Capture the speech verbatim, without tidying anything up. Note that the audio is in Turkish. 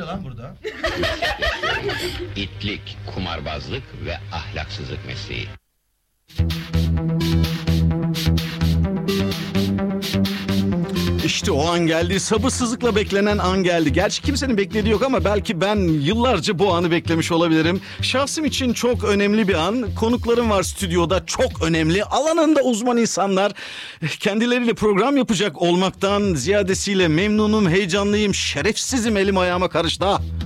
lan burada? İtlik, kumarbazlık ve ahlaksızlık mesleği. İşte o an geldi. Sabırsızlıkla beklenen an geldi. Gerçi kimsenin beklediği yok ama belki ben yıllarca bu anı beklemiş olabilirim. Şahsım için çok önemli bir an. Konuklarım var stüdyoda, çok önemli. Alanında uzman insanlar. Kendileriyle program yapacak olmaktan ziyadesiyle memnunum, heyecanlıyım, şerefsizim, elim ayağıma karıştı.